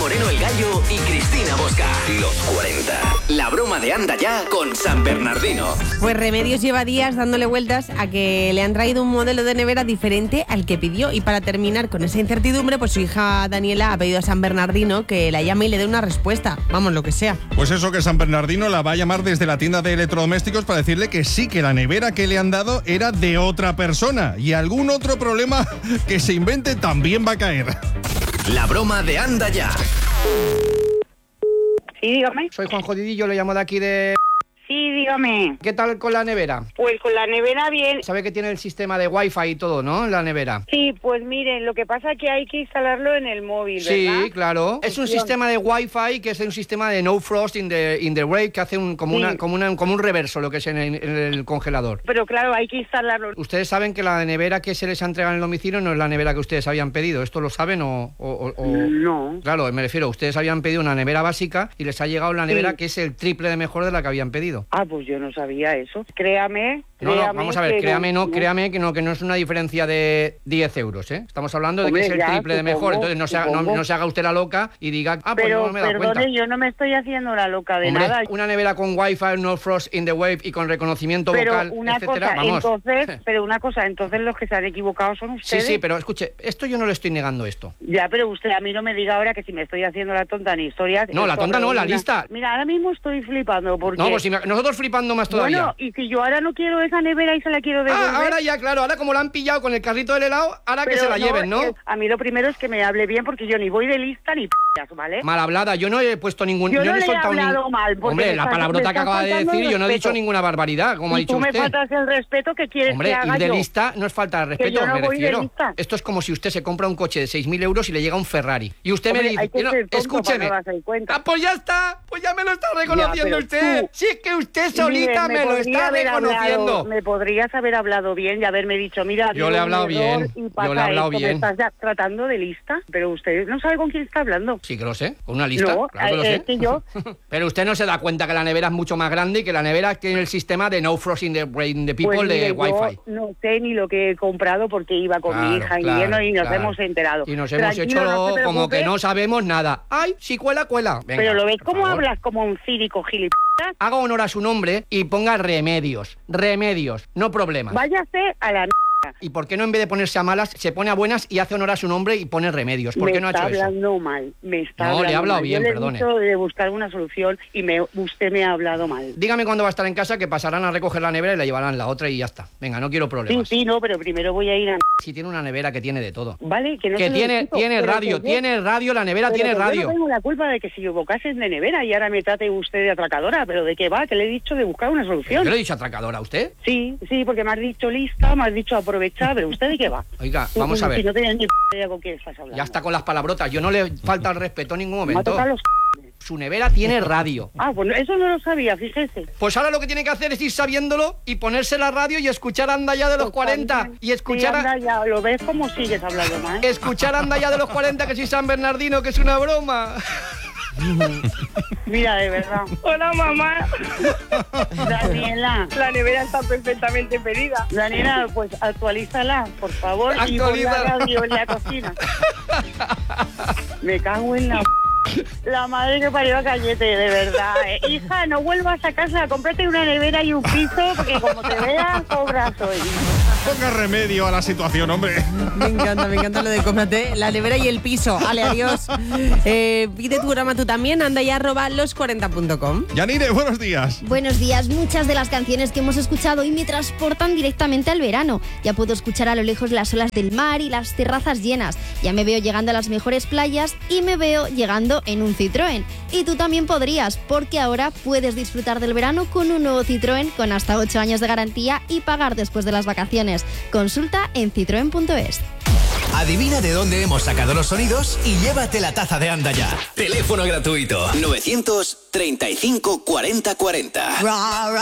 Moreno el Gallo y Cristina Bosca. Los 40. La broma de Anda Ya con San Bernardino. Pues Remedios lleva días dándole vueltas a que le han traído un modelo de nevera diferente al que pidió. Y para terminar con esa incertidumbre, pues su hija Daniela ha pedido a San Bernardino que la llame y le dé una respuesta. Vamos, lo que sea. Pues eso, que San Bernardino la va a llamar desde la tienda de electrodomésticos para decirle que sí, que la nevera que le han dado era de otra persona. Y algún otro problema que se invente también va a caer. La broma de Anda Ya. Sí, dígame. Soy Juan Jodidillo, le llamo de aquí de... Sí, dígame. ¿Qué tal con la nevera? Pues con la nevera bien. Sabe que tiene el sistema de Wi-Fi y todo, ¿no? La nevera. Sí, pues miren, lo que pasa es que hay que instalarlo en el móvil, ¿verdad? Sí, claro. Es un sistema de Wi-Fi que es un sistema de no frost in the break, que hace como un reverso, lo que es en el congelador. Pero claro, hay que instalarlo. Ustedes saben que la nevera que se les ha entregado en el domicilio no es la nevera que ustedes habían pedido. ¿Esto lo saben o...? No. Claro, me refiero, ustedes habían pedido una nevera básica y les ha llegado la nevera que es el triple de mejor de la que habían pedido. Ah, pues yo no sabía eso. Créame. No, vamos a ver, créame que no es una diferencia de 10 euros, ¿eh? Estamos hablando de que es el triple de mejor, entonces no se haga usted la loca y diga, pues no me da cuenta. Perdone, yo no me estoy haciendo la loca de nada. Una nevera con Wi-Fi, no frost in the wave y con reconocimiento vocal, etcétera, vamos. Entonces los que se han equivocado son ustedes. Sí, pero escuche, esto yo no le estoy negando esto. Ya, pero usted a mí no me diga ahora que si me estoy haciendo la tonta ni historias. No, la tonta no, la lista. Mira, ahora mismo estoy flipando porque... No, pues si nosotros flipando más todavía. Bueno, y si yo ahora no quiero esa nevera y se la quiero devolver... ahora ya, claro, ahora como la han pillado con el carrito del helado, ahora pero que se la lleven, ¿no? A mí lo primero es que me hable bien porque yo ni voy de lista ni ¿vale? Mal hablada, yo no he puesto ningún... Yo no he le he soltado hablado mal. Hombre, la palabrota que acaba de decir, yo no he dicho ninguna barbaridad, como ha dicho usted. Tú me faltas el respeto, ¿qué quieres que haga yo? Hombre, ir de lista no es falta de respeto, me refiero. Esto es como si usted se compra un coche de 6.000 euros y le llega un Ferrari. Y usted me dice, escúcheme. Pues ya está, pues ya me lo está reconociendo usted. Si es que usted solita me lo está reconociendo. Me podrías haber hablado bien y haberme dicho, mira... Yo le he hablado bien, Me estás ya tratando de lista, pero usted no sabe con quién está hablando. Sí que lo sé, con una lista, no, claro que lo sé. Que yo... Pero usted no se da cuenta que la nevera es mucho más grande y que la nevera tiene el sistema de no frost in the people pues de Wi-Fi. Yo no sé ni lo que he comprado porque iba con mi hija invierno y nos hemos enterado. Y nos hemos hecho como que no sabemos nada. ¡Ay, si cuela! Venga, pero lo ves cómo hablas como un cínico gilipollas. Haga honor a su nombre y ponga Remedios, no problemas. Váyase a la ¿Y por qué no en vez de ponerse a malas se pone a buenas y hace honor a su nombre y pone Remedios? ¿Por qué no ha hecho eso? Me está hablando mal, No, le he hablado bien, perdone. Yo le he dicho de buscar una solución y usted me ha hablado mal. Dígame cuándo va a estar en casa, que pasarán a recoger la nevera y la llevarán la otra y ya está. Venga, no quiero problemas. Sí, no, pero primero voy a ir a... Si tiene una nevera que tiene de todo. Vale, que no que tiene radio, la nevera tiene radio. Yo no tengo la culpa de que se equivocasen de nevera y ahora me trate usted de atracadora, pero ¿de qué va? Que le he dicho de buscar una solución. ¿Yo le he dicho atracadora a usted? Sí, porque me has dicho lista, me has dicho aprovechar, pero ¿usted de qué va? Oiga, vamos a ver. Si no tenía ni idea con quién estás hablando. Ya está con las palabrotas, yo no le falta el respeto en ningún momento. Me ha los Su nevera tiene radio. Pues eso no lo sabía, fíjese. Pues ahora lo que tiene que hacer es ir sabiéndolo y ponerse la radio y escuchar Anda Ya de los 40. Y escuchar... Anda Ya, ¿lo ves cómo sigues hablando mal? Escuchar Anda Ya de los 40, que soy San Bernardino, que es una broma. Mira, de verdad. Hola, mamá. Daniela. La nevera está perfectamente pedida. Daniela, pues actualízala, por favor. Y pon la radio en la cocina. Me cago en la madre que parió a Cayete, de verdad. Hija, no vuelvas a casa, cómprate una nevera y un piso, porque como te veas, cobras hoy. Ponga remedio a la situación, hombre. Me encanta lo de cómprate la nevera y el piso. Ale, adiós. Pide tu broma tú también, andaya@los40.com. Yanire, buenos días. Buenos días. Muchas de las canciones que hemos escuchado hoy me transportan directamente al verano. Ya puedo escuchar a lo lejos las olas del mar y las terrazas llenas. Ya me veo llegando a las mejores playas y me veo llegando en un Citroën. Y tú también podrías, porque ahora puedes disfrutar del verano con un nuevo Citroën con hasta 8 años de garantía y pagar después de las vacaciones. Consulta en citroen.es. Adivina de dónde hemos sacado los sonidos y llévate la taza de Anda Ya. Teléfono gratuito 935 40 40.